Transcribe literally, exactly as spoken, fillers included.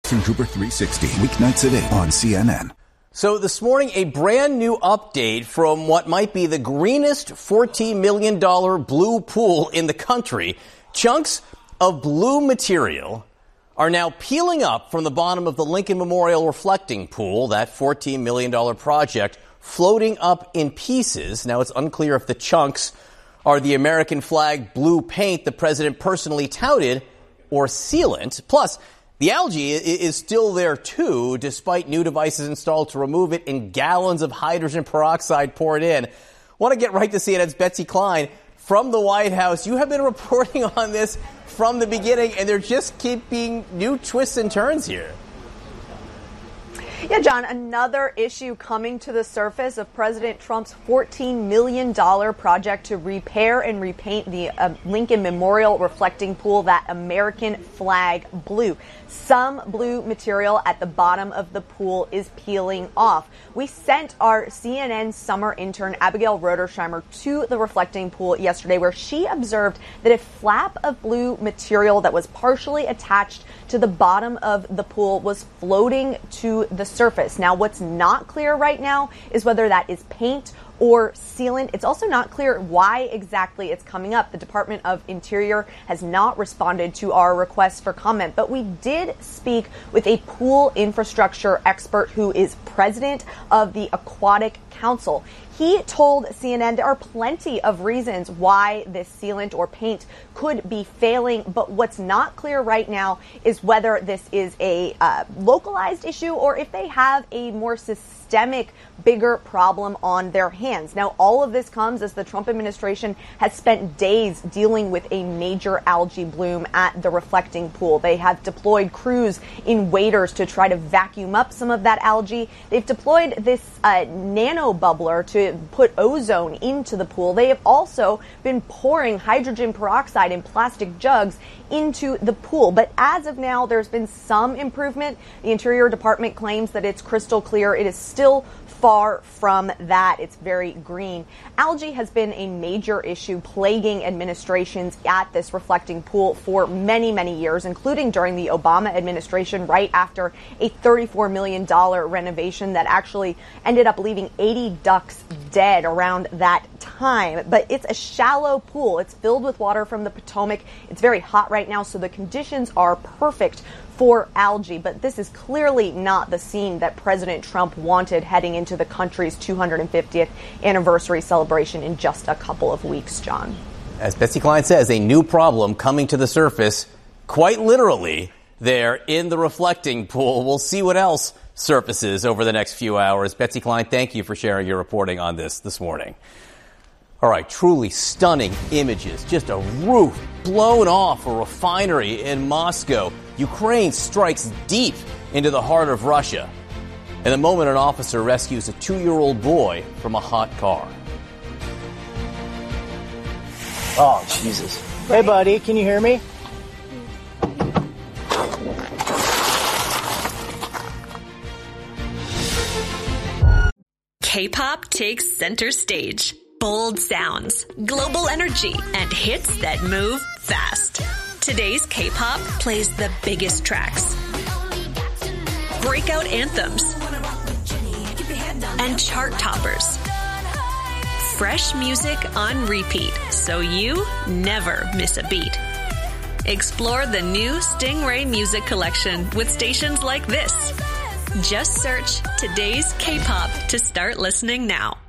Cooper three sixty, weeknights at eight on C N N. So this morning, a brand new update from what might be the greenest fourteen million dollars blue pool in the country. Chunks of blue material are now peeling up from the bottom of the Lincoln Memorial Reflecting Pool, that fourteen million dollars project, floating up in pieces. Now, it's unclear if the chunks are the American flag blue paint the president personally touted or sealant. Plus, the algae is still there, too, despite new devices installed to remove it and gallons of hydrogen peroxide poured in. Want to get right to C N N's Betsy Klein from the White House. You have been reporting on this from the beginning, and there just keep being new twists and turns here. Yeah, John, another issue coming to the surface of President Trump's fourteen million dollars project to repair and repaint the uh, Lincoln Memorial Reflecting Pool, that American flag blue. Some blue material at the bottom of the pool is peeling off. We sent our C N N summer intern, Abigail Rodersheimer, to the reflecting pool yesterday, where she observed that a flap of blue material that was partially attached to the bottom of the pool was floating to the surface. Now, what's not clear right now is whether that is paint or sealant. It's also not clear why exactly it's coming up. The Department of Interior has not responded to our request for comment, but we did speak with a pool infrastructure expert who is president of the Aquatic Council. He told C N N there are plenty of reasons why this sealant or paint could be failing, but what's not clear right now is whether this is a uh, localized issue or if they have a more systemic, bigger problem on their hands. Now, all of this comes as the Trump administration has spent days dealing with a major algae bloom at the reflecting pool. They have deployed crews in waders to try to vacuum up some of that algae. They've deployed this uh, nano bubbler to put ozone into the pool. They have also been pouring hydrogen peroxide in plastic jugs into the pool. But as of now, there's been some improvement. The Interior Department claims that it's crystal clear. It is still far from that. It's very green. Algae has been a major issue plaguing administrations at this reflecting pool for many, many years, including during the Obama administration, right after a thirty-four million dollars renovation that actually ended up leaving eighty ducks dead around that time. But it's a shallow pool. It's filled with water from the Potomac. It's very hot right now, so the conditions are perfect for algae, but this is clearly not the scene that President Trump wanted heading into the country's two hundred fiftieth anniversary celebration in just a couple of weeks, John. As Betsy Klein says, a new problem coming to the surface, quite literally, there in the reflecting pool. We'll see what else surfaces over the next few hours. Betsy Klein, thank you for sharing your reporting on this this morning. All right, truly stunning images. Just a roof blown off a refinery in Moscow. Ukraine strikes deep into the heart of Russia. In the moment, an officer rescues a two-year-old boy from a hot car. Oh, Jesus. Hey, buddy, can you hear me? K-pop takes center stage. Bold sounds, global energy, and hits that move fast. Today's K-pop plays the biggest tracks, breakout anthems, and chart toppers. Fresh music on repeat, so you never miss a beat. Explore the new Stingray Music Collection with stations like this. Just search Today's K-pop to start listening now.